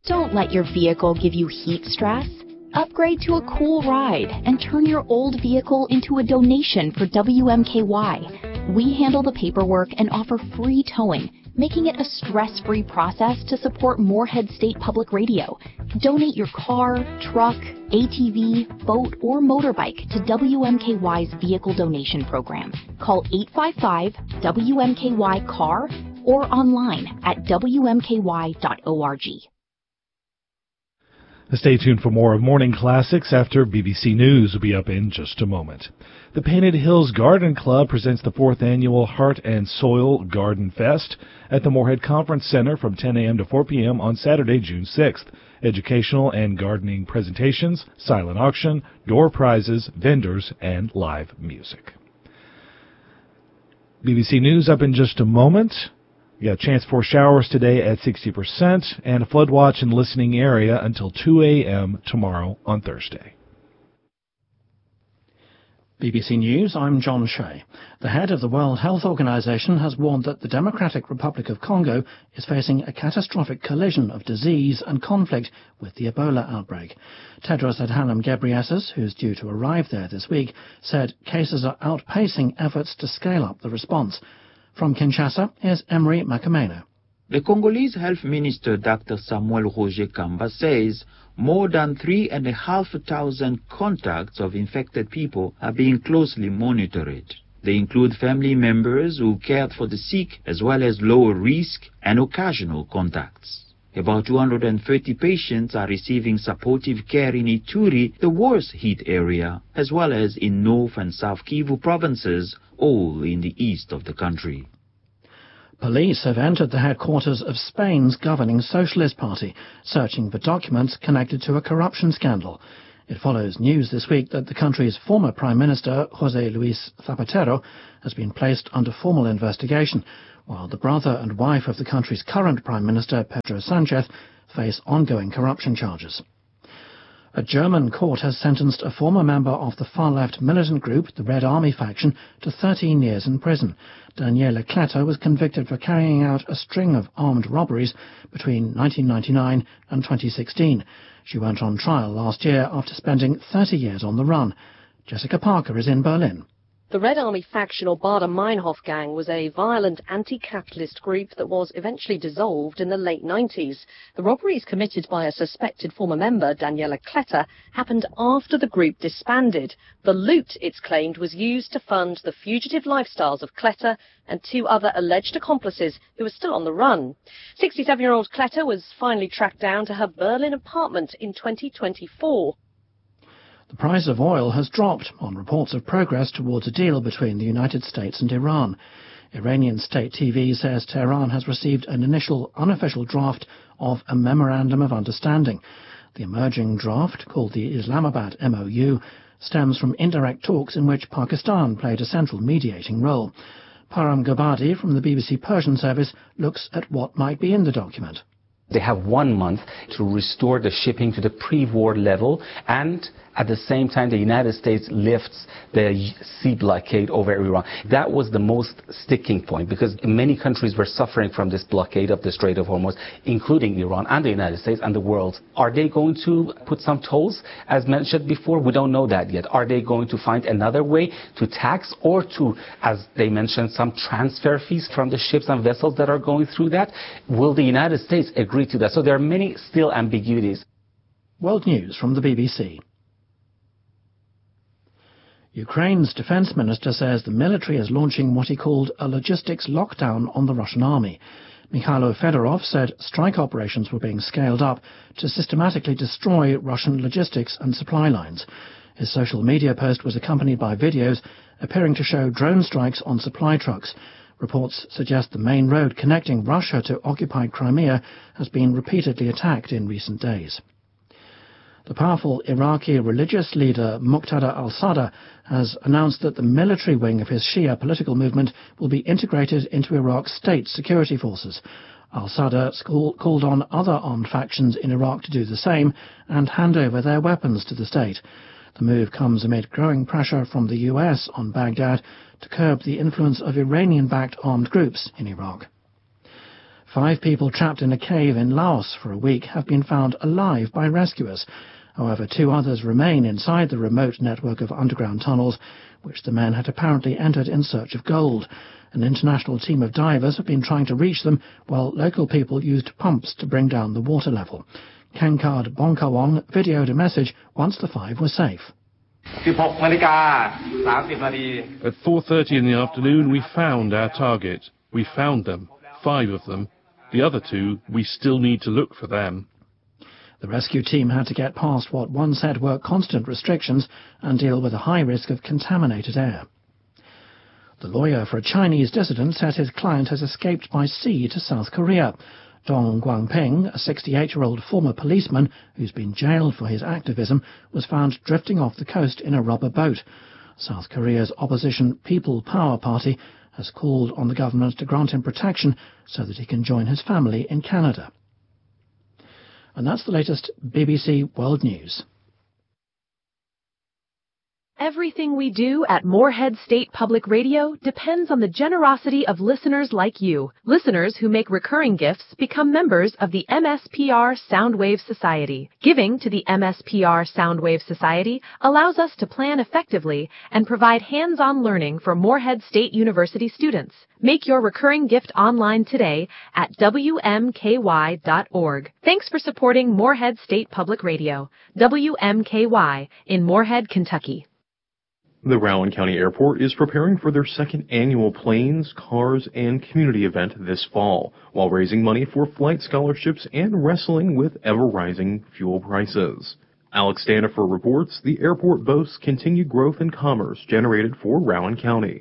Don't let your vehicle give you heat stress. Upgrade to a cool ride and turn your old vehicle into a donation for WMKY. We handle the paperwork and offer free towing, making it a stress-free process to support Moorhead State Public Radio. Donate your car, truck, ATV, boat, or motorbike to WMKY's Vehicle Donation Program. Call 855-WMKY-CAR or online at WMKY.org. Stay tuned for more of Morning Classics after BBC News will be up in just a moment. The Painted Hills Garden Club presents the 4th annual Heart and Soil Garden Fest at the Moorhead Conference Center from 10 a.m. to 4 p.m. on Saturday, June 6th. Educational and gardening presentations, silent auction, door prizes, vendors, and live music. BBC News up in just a moment. We got a chance for showers today at 60% and a flood watch in listening area until 2 a.m. tomorrow on Thursday. BBC News, I'm John Shea. The head of the World Health Organization has warned that the Democratic Republic of Congo is facing a catastrophic collision of disease and conflict with the Ebola outbreak. Tedros Adhanom Ghebreyesus, who's due to arrive there this week, said cases are outpacing efforts to scale up the response. From Kinshasa, here's Emery Makameno. The Congolese Health Minister Dr. Samuel Roger Kamba says more than 3,500 contacts of infected people are being closely monitored. They include family members who cared for the sick as well as lower risk and occasional contacts. About 230 patients are receiving supportive care in Ituri, the worst hit area, as well as in North and South Kivu provinces, all in the east of the country. Police have entered the headquarters of Spain's governing Socialist Party, searching for documents connected to a corruption scandal. It follows news this week that the country's former Prime Minister, José Luis Zapatero, has been placed under formal investigation, while the brother and wife of the country's current Prime Minister, Pedro Sánchez, face ongoing corruption charges. A German court has sentenced a former member of the far-left militant group, the Red Army faction, to 13 years in prison. Daniela Kletter was convicted for carrying out a string of armed robberies between 1999 and 2016. She went on trial last year after spending 30 years on the run. Jessica Parker is in Berlin. The Red Army faction or Baader-Meinhof gang was a violent anti-capitalist group that was eventually dissolved in the late 90s. The robberies committed by a suspected former member, Daniela Kletter, happened after the group disbanded. The loot, it's claimed, was used to fund the fugitive lifestyles of Kletter and 2 other alleged accomplices who were still on the run. 67-year-old Kletter was finally tracked down to her Berlin apartment in 2024. The price of oil has dropped on reports of progress towards a deal between the United States and Iran. Iranian state TV says Tehran has received an initial unofficial draft of a Memorandum of Understanding. The emerging draft, called the Islamabad MOU, stems from indirect talks in which Pakistan played a central mediating role. Param Gobadi from the BBC Persian service looks at what might be in the document. They have 1 month to restore the shipping to the pre-war level, and at the same time the United States lifts the sea blockade over Iran. That was the most sticking point, because many countries were suffering from this blockade of the Strait of Hormuz, including Iran and the United States and the world. Are they going to put some tolls, as mentioned before? We don't know that yet. Are they going to find another way to tax, or to, as they mentioned, some transfer fees from the ships and vessels that are going through that? Will the United States agree to that? So there are many still ambiguities. World News from the BBC. Ukraine's defense minister says the military is launching what he called a logistics lockdown on the Russian army. Mikhailo Fedorov said strike operations were being scaled up to systematically destroy Russian logistics and supply lines. His social media post was accompanied by videos appearing to show drone strikes on supply trucks. Reports suggest the main road connecting Russia to occupied Crimea has been repeatedly attacked in recent days. The powerful Iraqi religious leader Muqtada al-Sadr has announced that the military wing of his Shia political movement will be integrated into Iraq's state security forces. Al-Sadr called on other armed factions in Iraq to do the same and hand over their weapons to the state. The move comes amid growing pressure from the US on Baghdad to curb the influence of Iranian-backed armed groups in Iraq. 5 people trapped in a cave in Laos for a week have been found alive by rescuers. However, 2 others remain inside the remote network of underground tunnels, which the men had apparently entered in search of gold. An international team of divers have been trying to reach them, while local people used pumps to bring down the water level. Kankad Bonkawong videoed a message once the 5 were safe. At 4:30 in the afternoon, we found our target. We found them, 5 of them. The other 2, we still need to look for them. The rescue team had to get past what one said were constant restrictions and deal with a high risk of contaminated air. The lawyer for a Chinese dissident says his client has escaped by sea to South Korea. Dong Guangping, a 68-year-old former policeman who's been jailed for his activism, was found drifting off the coast in a rubber boat. South Korea's opposition People Power Party has called on the government to grant him protection so that he can join his family in Canada. And that's the latest BBC World News. Everything we do at Moorhead State Public Radio depends on the generosity of listeners like you. Listeners who make recurring gifts become members of the MSPR Soundwave Society. Giving to the MSPR Soundwave Society allows us to plan effectively and provide hands-on learning for Moorhead State University students. Make your recurring gift online today at WMKY.org. Thanks for supporting Moorhead State Public Radio, WMKY, in Moorhead, Kentucky. The Rowan County Airport is preparing for their second annual Planes, Cars, and Community event this fall, while raising money for flight scholarships and wrestling with ever-rising fuel prices. Alex Stanifer reports the airport boasts continued growth in commerce generated for Rowan County.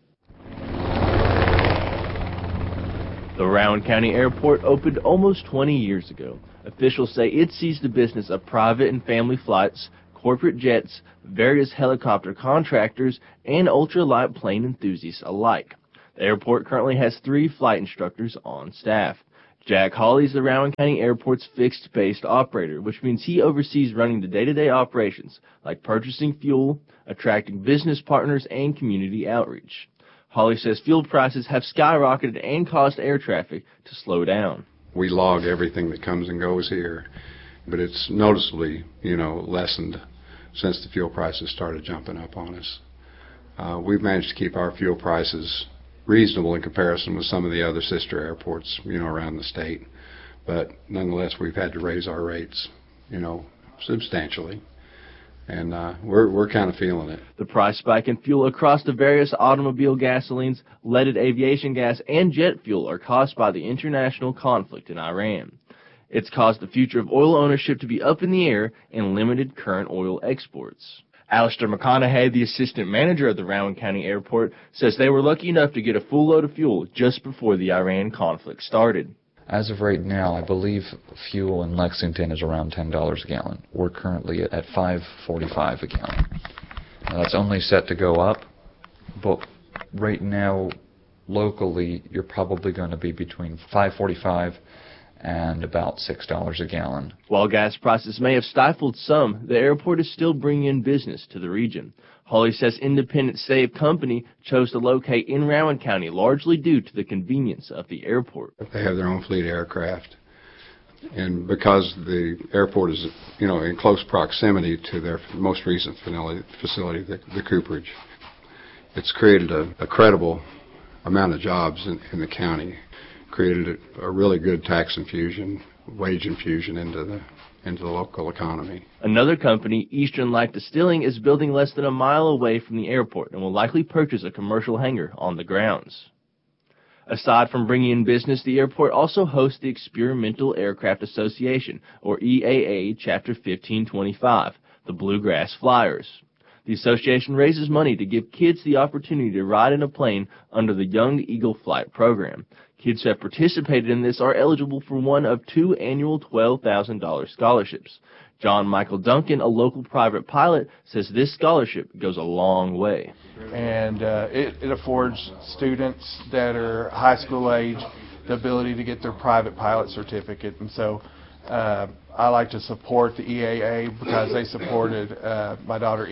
The Rowan County Airport opened almost 20 years ago. Officials say it sees the business of private and family flights, corporate jets, various helicopter contractors, and ultralight plane enthusiasts alike. The airport currently has 3 flight instructors on staff. Jack Hawley is the Rowan County Airport's fixed-based operator, which means he oversees running the day-to-day operations, like purchasing fuel, attracting business partners, and community outreach. Hawley says fuel prices have skyrocketed and caused air traffic to slow down. We log everything that comes and goes here, but it's noticeably, lessened since the fuel prices started jumping up on us. We've managed to keep our fuel prices reasonable in comparison with some of the other sister airports, around the state. But nonetheless, we've had to raise our rates, substantially. And we're kind of feeling it. The price spike in fuel across the various automobile gasolines, leaded aviation gas, and jet fuel are caused by the international conflict in Iran. It's caused the future of oil ownership to be up in the air and limited current oil exports. Alistair McConaughey, the assistant manager of the Rowan County Airport, says they were lucky enough to get a full load of fuel just before the Iran conflict started. As of right now, I believe fuel in Lexington is around $10 a gallon. We're currently at $5.45 a gallon. Now, that's only set to go up, but right now, locally, you're probably going to be between $5.45 and about $6 a gallon. While gas prices may have stifled some, the airport is still bringing in business to the region. Hawley says Independent Save Company chose to locate in Rowan County largely due to the convenience of the airport. They have their own fleet of aircraft, and because the airport is, in close proximity to their most recent facility, the Cooperage, it's created a credible amount of jobs in the county. Created a really good tax infusion, wage infusion into the local economy. Another company, Eastern Light Distilling, is building less than a mile away from the airport and will likely purchase a commercial hangar on the grounds. Aside from bringing in business, the airport also hosts the Experimental Aircraft Association, or EAA Chapter 1525, the Bluegrass Flyers. The association raises money to give kids the opportunity to ride in a plane under the Young Eagle Flight program. Kids who have participated in this are eligible for one of 2 annual $12,000 scholarships. John Michael Duncan, a local private pilot, says this scholarship goes a long way. And it affords students that are high school age the ability to get their private pilot certificate. And so I like to support the EAA because they supported my daughter Izzy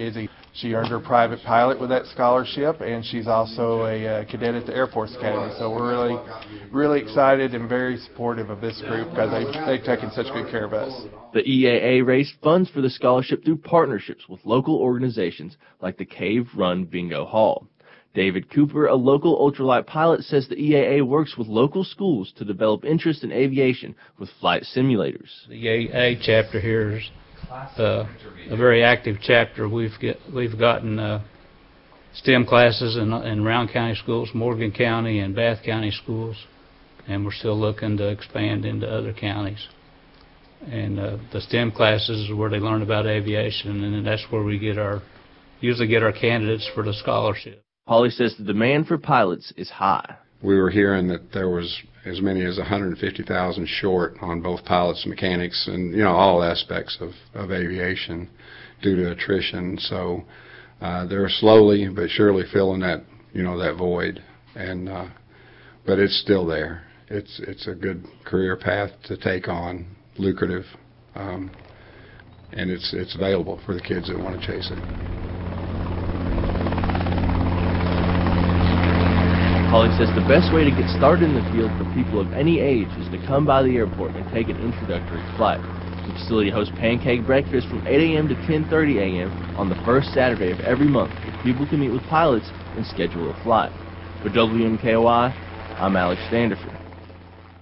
She earned her private pilot with that scholarship, and she's also a cadet at the Air Force Academy. So we're really excited and very supportive of this group because they've taken such good care of us. The EAA raised funds for the scholarship through partnerships with local organizations like the Cave Run Bingo Hall. David Cooper, a local ultralight pilot, says the EAA works with local schools to develop interest in aviation with flight simulators. The EAA chapter here is a very active chapter. We've gotten STEM classes in Round County schools, Morgan County, and Bath County schools, and we're still looking to expand into other counties. And the STEM classes is where they learn about aviation, and that's where we usually get our candidates for the scholarship. Hawley says the demand for pilots is high. We were hearing that there was as many as 150,000 short on both pilots and mechanics and, all aspects of aviation due to attrition. So they're slowly but surely filling that, that void. And but it's still there. It's a good career path to take on, lucrative, and it's available for the kids that want to chase it. Hawley says the best way to get started in the field for people of any age is to come by the airport and take an introductory flight. The facility hosts pancake breakfast from 8 a.m. to 10:30 a.m. on the first Saturday of every month, where people can meet with pilots and schedule a flight. For WMKY, I'm Alex Standiford.